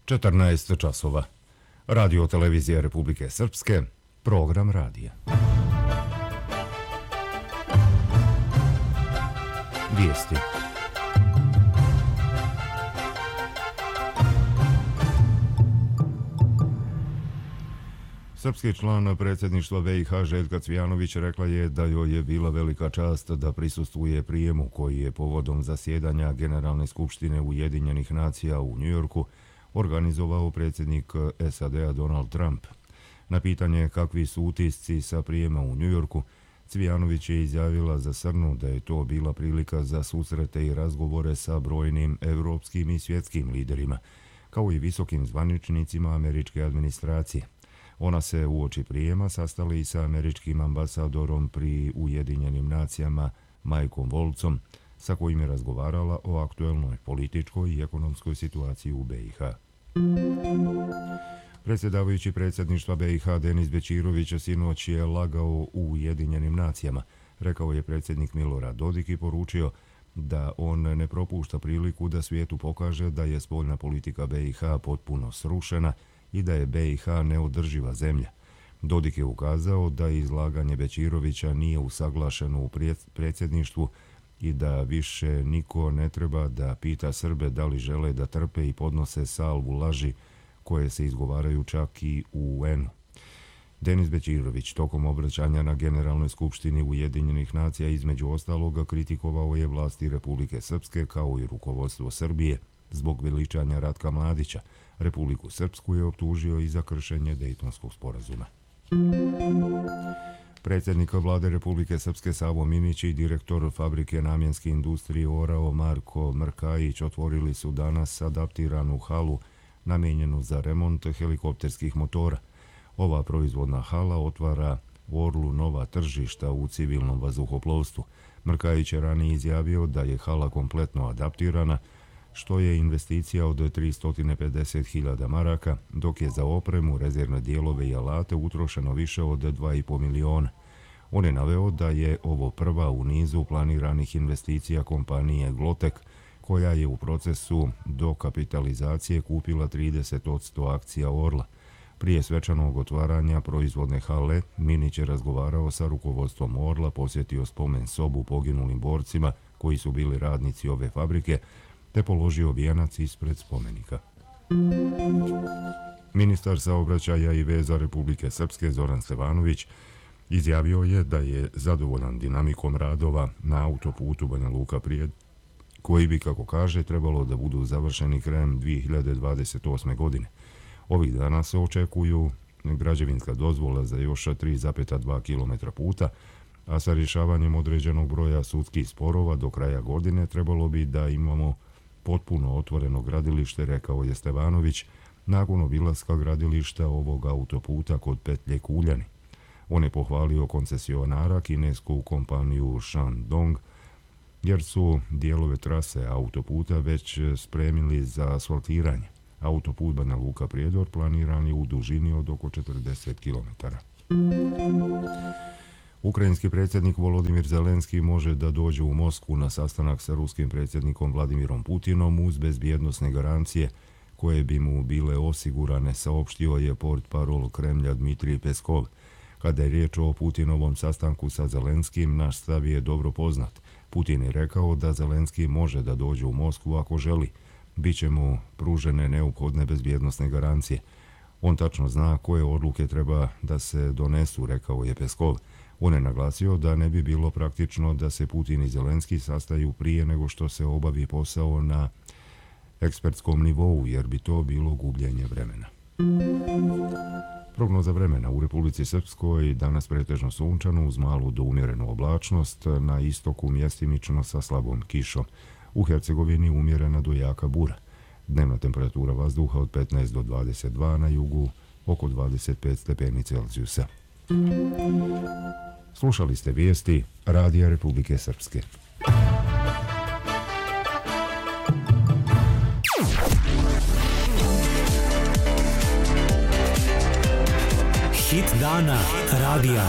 14 časova. Radio televizija Republike Srpske, program radija. Vijesti. Srpski član predsjedništva BiH Željka Cvijanović rekla je da joj je bila velika čast da prisustvuje prijemu koji je povodom zasjedanja Generalne skupštine Ujedinjenih nacija u Njujorku organizovao predsjednik SAD-a Donald Trump. Na pitanje kakvi su utisci sa prijema u Njujorku, Cvijanović je izjavila za Srnu da je to bila prilika za susrete i razgovore sa brojnim evropskim i svjetskim liderima, kao i visokim zvaničnicima američke administracije. Ona se uoči prijema sastala i sa američkim ambasadorom pri Ujedinjenim nacijama Mikeom Woltzom, sa kojim je razgovarala o aktuelnoj političkoj i ekonomskoj situaciji u BiH. Predsjedavajući predsjedništva BiH Denis Bećirović sinoć je lagao u Ujedinjenim nacijama, rekao je predsjednik Milorad Dodik i poručio da on ne propušta priliku da svijetu pokaže da je spoljna politika BiH potpuno srušena i da je BiH neodrživa zemlja. Dodik je ukazao da izlaganje Bećirovića nije usaglašeno u predsjedništvu i da više niko ne treba da pita Srbe da li žele da trpe i podnose salvu laži koje se izgovaraju čak i u UN-u. Denis Bećirović tokom obraćanja na Generalnoj skupštini Ujedinjenih nacija između ostaloga kritikovao je vlasti Republike Srpske kao i rukovodstvo Srbije zbog veličanja Ratka Mladića. Republiku Srpsku je optužio i za kršenje Dejtonskog sporazuma. Predsjednik vlade Republike Srpske Savo Minić i direktor fabrike namjenske industrije Orao Marko Mrkajić otvorili su danas adaptiranu halu namijenjenu za remont helikopterskih motora. Ova proizvodna hala otvara Orlu nova tržišta u civilnom vazduhoplovstvu. Mrkajić je ranije izjavio da je hala kompletno adaptirana, što je investicija od 350.000 maraka, dok je za opremu, rezervne dijelove i alate utrošeno više od 2,5 miliona. On je naveo da je ovo prva u nizu planiranih investicija kompanije Glotek, koja je u procesu dokapitalizacije kupila 30% akcija Orla. Prije svečanog otvaranja proizvodne hale, Minić je razgovarao sa rukovodstvom Orla, posjetio spomen sobu poginulim borcima koji su bili radnici ove fabrike, te položio vijenac ispred spomenika. Ministar saobraćaja i veza Republike Srpske Zoran Stevanović izjavio je da je zadovoljan dinamikom radova na autoputu Banja Luka-Prijed, koji bi, kako kaže, trebalo da budu završeni krajem 2028. godine. Ovih dana se očekuju građevinska dozvola za još 3,2 km puta, a sa rješavanjem određenog broja sudskih sporova do kraja godine trebalo bi da imamo potpuno otvoreno gradilište, rekao je Stevanović, nakon obilaska gradilišta ovog autoputa kod petlje Kuljani. On je pohvalio koncesionara, kinesku kompaniju Shandong, jer su dijelove trase autoputa već spremili za asfaltiranje. Autoput Banja Luka-Prijedor planiran je u dužini od oko 40 km. Ukrajinski predsjednik Volodimir Zelenski može da dođe u Moskvu na sastanak sa ruskim predsjednikom Vladimirom Putinom uz bezbjednosne garancije koje bi mu bile osigurane, saopštio je portparol Kremlja Dmitrij Peskov. Kada je riječ o Putinovom sastanku sa Zelenskim, naš stav je dobro poznat. Putin je rekao da Zelenski može da dođe u Moskvu ako želi. Biće mu pružene neophodne bezbjednosne garancije. On tačno zna koje odluke treba da se donesu, rekao je Peskov. On je naglasio da ne bi bilo praktično da se Putin i Zelenski sastaju prije nego što se obavi posao na ekspertskom nivou, jer bi to bilo gubljenje vremena. Prognoza vremena u Republici Srpskoj danas pretežno sunčano uz malu do umjerenu oblačnost, na istoku mjestimično sa slabom kišom. U Hercegovini umjerena do jaka bura. Dnevna temperatura vazduha od 15 do 22, na jugu oko 25 stepeni Celzijusa. Slušali ste vijesti Radija Republike Srpske. Hit dana radija